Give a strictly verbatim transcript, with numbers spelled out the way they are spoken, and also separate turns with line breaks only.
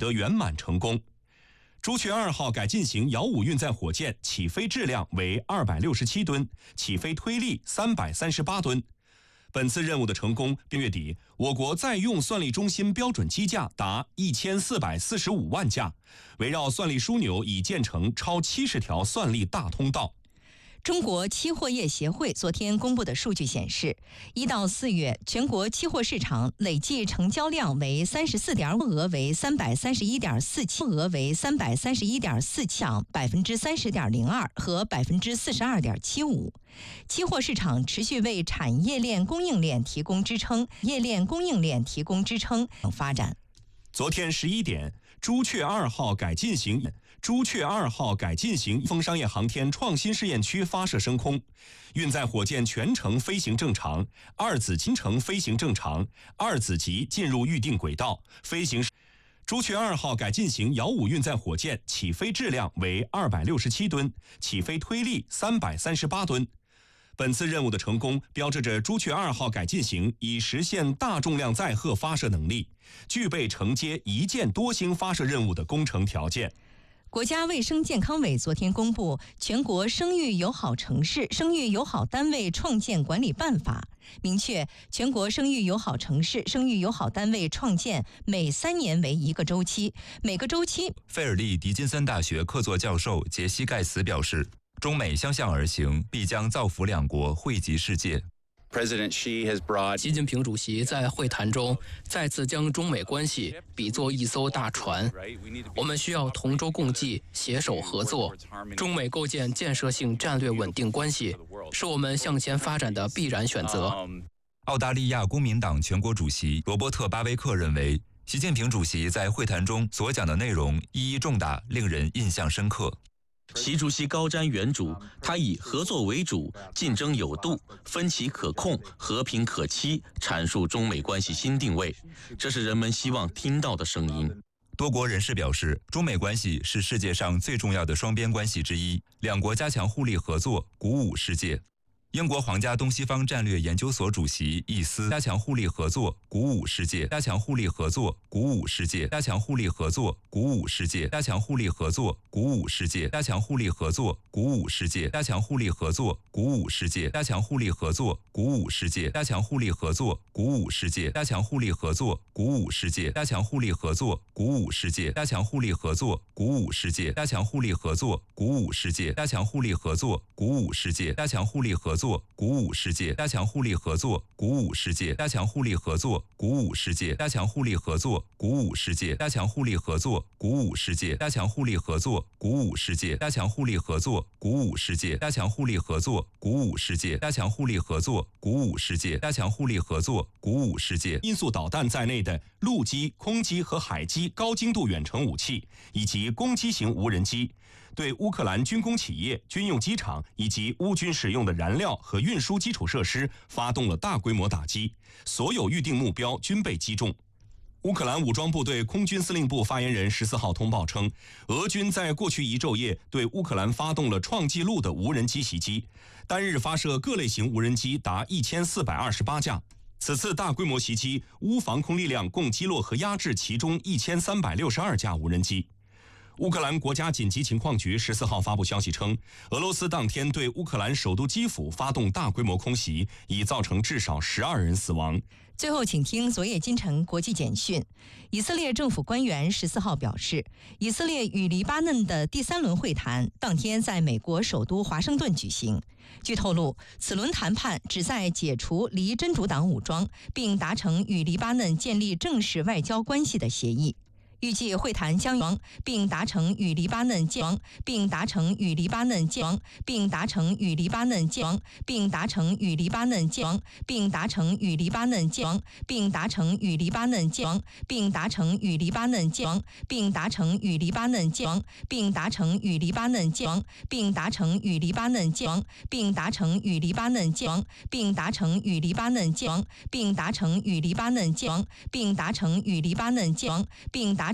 得圆满成功。朱雀二号改进型遥五运载火箭起飞质量为二百六十七吨，起飞推力三百三十八吨。本次任务的成功，并月底，我国在用算力中心标准机架达一千四百四十五万架，围绕算力枢纽已建成超七十条算力大通道。
中国期货业协会昨天公布的数据显示，一到四月全国期货市场累计成交量为三十四点，额为三百三十一点四七，额为三百三十一点四七，百分之三十点零二和百分之四十二点七五。期货市场持续为产业链供应链提供支撑，业链供应链提供支撑发展。
昨天十一点，朱雀二号改进型。朱雀二号改进型风商业航天创新试验区发射升空，运载火箭全程飞行正常，二子进程飞行正常，二子级进入预定轨道飞行。朱雀二号改进型遥五运载火箭起飞质量为二百六十七吨，起飞推力三百三十八吨。本次任务的成功，标志着朱雀二号改进型已实现大重量载荷发射能力，具备承接一箭多星发射任务的工程条件。
国家卫生健康委昨天公布《全国生育友好城市、生育友好单位创建管理办法》，明确全国生育友好城市、生育友好单位创建每三年为一个周期，每个周期。
费尔利迪金森大学客座教授杰西盖茨表示，中美相向而行，必将造福两国，惠及世界。
习近平主席在会谈中再次将中美关系比作一艘大船，我们需要同舟共济，携手合作。中美构建建设性战略稳定关系，是我们向前发展的必然选择。
澳大利亚公民党全国主席罗伯特·巴威克认为，习近平主席在会谈中所讲的内容意义重大，令人印象深刻。
习主席高瞻远瞩，他以合作为主、竞争有度、分歧可控、和平可期阐述中美关系新定位，这是人们希望听到的声音。
多国人士表示，中美关系是世界上最重要的双边关系之一，两国加强互利合作，鼓舞世界。英国皇家东西方战略研究所主席易斯加强互利合作，鼓舞世界；加强互利合作，鼓舞世界；加强互利合作，鼓舞世界；加强互利合作，鼓舞世界；加强互利合作，鼓舞世界；加强互利合作，鼓舞世界；加强互利合作，鼓舞世界；加强互利合作，鼓舞世界；加强互利合作，鼓舞世界；加强互利合作，鼓舞世界；加强互利合作，鼓舞世界；加强互利合作，鼓舞世界；加强互利合作，鼓舞世界；加强互利合作。鼓舞世界，加强互利合作，鼓舞世界，加强互利合作，鼓舞世界，加强互利合作，鼓舞世界，加强互利合作，鼓舞世界，加强互利合作，鼓舞世界，加强互利合作，鼓舞世界，加强互利合作，鼓舞世界，加强互利合作，鼓舞世界，加强互利合作，鼓舞世界。
音速导弹在内的陆基、空基和海基高精度远程武器，以及攻击型无人机，对乌克兰军工企业、军用机场以及乌军使用的燃料和运输基础设施发动了大规模打击，所有预定目标均被击中。乌克兰武装部队空军司令部发言人十四号通报称，俄军在过去一昼夜对乌克兰发动了创纪录的无人机袭击，单日发射各类型无人机达一千四百二十八架。此次大规模袭击，乌防空力量共击落和压制其中一千三百六十二架无人机。乌克兰国家紧急情况局十四号发布消息称，俄罗斯当天对乌克兰首都基辅发动大规模空袭，已造成至少十二人死亡。
最后，请听昨夜今晨国际简讯。以色列政府官员十四号表示，以色列与黎巴嫩的第三轮会谈当天在美国首都华盛顿举行。据透露，此轮谈判旨在解除黎真主党武装，并达成与黎巴嫩建立正式外交关系的协议。预计会谈将完，并达成与黎巴嫩建，并达成与黎巴嫩建，并达成与黎巴嫩建，并达成与黎巴嫩建，并达成与黎巴嫩建，并达成与黎巴嫩建，并达成与黎巴嫩建，并达成与黎巴嫩建，并达成与黎巴嫩建，并达成与黎巴嫩建，并达成与黎巴嫩建，并达成与黎巴嫩建，并达成与黎巴嫩建，并达成与黎巴嫩建，并达